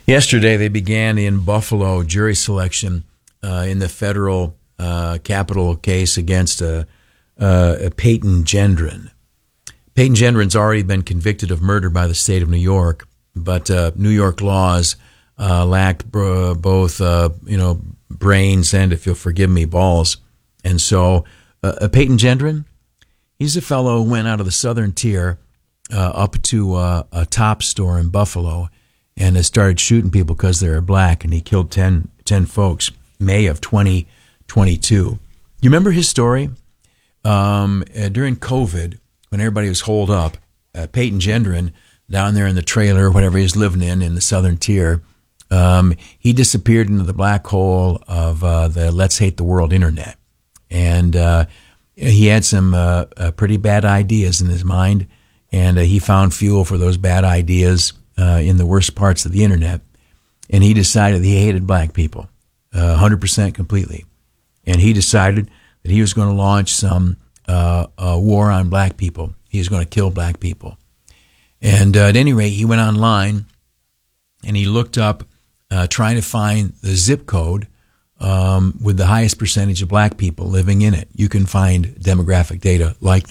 Yesterday, they began in Buffalo jury selection in the federal capital case against Peyton Gendron. Peyton Gendron's already been convicted of murder by the state of New York, but New York laws lacked both, brains and, if you'll forgive me, balls. And so Peyton Gendron, he's a fellow who went out of the southern tier up to a top store in Buffalo and has started shooting people because they were black, and he killed 10 folks, May of 2022. You remember his story? During COVID, when everybody was holed up, Peyton Gendron, down there in the trailer, or whatever he was living in the southern tier, he disappeared into the black hole of the Let's Hate the World internet. And he had some pretty bad ideas in his mind, and he found fuel for those bad ideas in the worst parts of the internet. And he decided that he hated black people, 100% completely. And he decided that he was going to launch some war on black people. He was going to kill black people. And at any rate, he went online and he looked up trying to find the zip code with the highest percentage of black people living in it. You can find demographic data like